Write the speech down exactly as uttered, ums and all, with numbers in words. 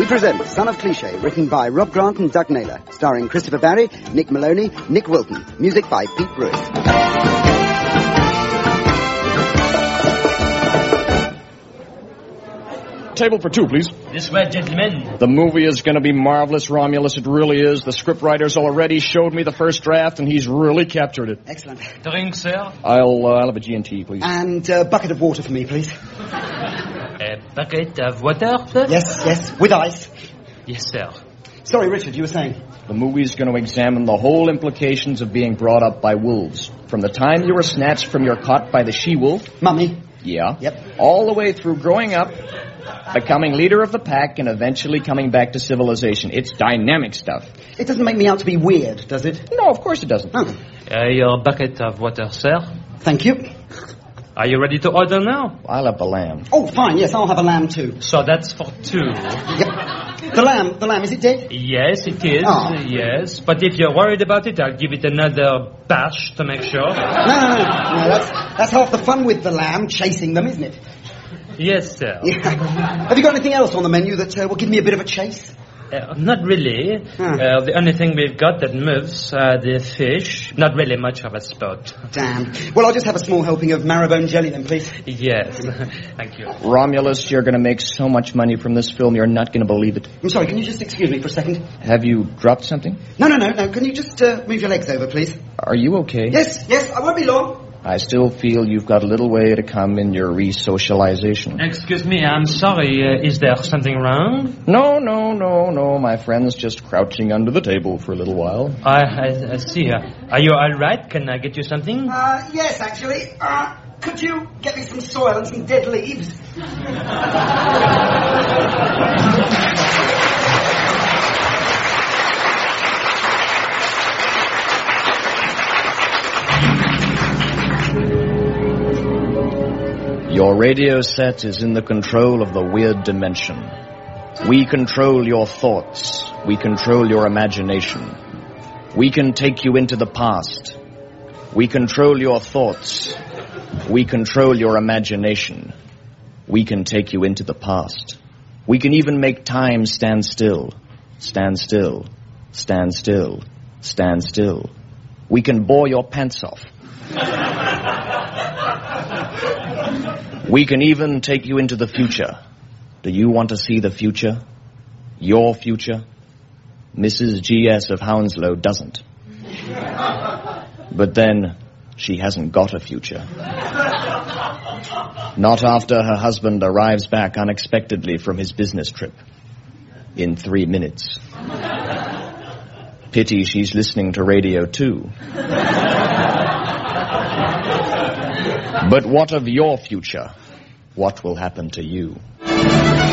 presents Son of Cliché, written by Rob Grant and Doug Naylor, starring Christopher Barry, Nick Maloney, Nick Wilton, music by Pete Bruce. Table for two, please. This way, gentlemen. The movie is going to be marvelous, Romulus. It really is. The scriptwriter's already showed me the first draft, and he's really captured it. Excellent. Drink, sir. I'll, uh, I'll have a G and T, please. And a bucket of water for me, please. A bucket of water, sir? Yes, yes, with ice. Yes, sir. Sorry, Richard, you were saying? The movie's going to examine the whole implications of being brought up by wolves. From the time you were snatched from your cot by the she-wolf. Mummy. Yeah. Yep. All the way through growing up, becoming leader of the pack, and eventually coming back to civilization. It's dynamic stuff. It doesn't make me out to be weird, does it? No, of course it doesn't. Oh. Uh, your bucket of water, sir. Thank you. Are you ready to order now? I'll have the lamb. Oh, fine, yes, I'll have a lamb too. So that's for two. Yep. The lamb, the lamb, is it dead? Yes, it is. Oh. Yes. But if you're worried about it, I'll give it another bash to make sure. No, no, no. no that's, that's half the fun with the lamb, chasing them, isn't it? Yes, sir. Yeah. Have you got anything else on the menu that uh, will give me a bit of a chase? Uh, not really. Huh. Uh, the only thing we've got that moves are the fish. Not really much of a spot. Damn. Well, I'll just have a small helping of marrowbone jelly then, please. Yes. Thank you. Romulus, you're going to make so much money from this film, you're not going to believe it. I'm sorry, can you just excuse me for a second? Have you dropped something? No, no, no, no. Can you just uh, move your legs over, please? Are you okay? Yes, yes, I won't be long. I still feel you've got a little way to come in your re-socialization. Excuse me, I'm sorry. Uh, is there something wrong? No, no, no, no. My friend's just crouching under the table for a little while. I, I, I see. Uh, are you all right? Can I get you something? Uh, yes, actually. Uh, could you get me some soil and some dead leaves? Your radio set is in the control of the weird dimension. We control your thoughts. We control your imagination. We can take you into the past. We control your thoughts. We control your imagination. We can take you into the past. We can even make time stand still. Stand still. Stand still. Stand still. We can bore your pants off. We can even take you into the future. Do you want to see the future? Your future? Missus G S of Hounslow doesn't. But then, she hasn't got a future. Not after her husband arrives back unexpectedly from his business trip. In three minutes. Pity she's listening to radio too. But what of your future? What will happen to you?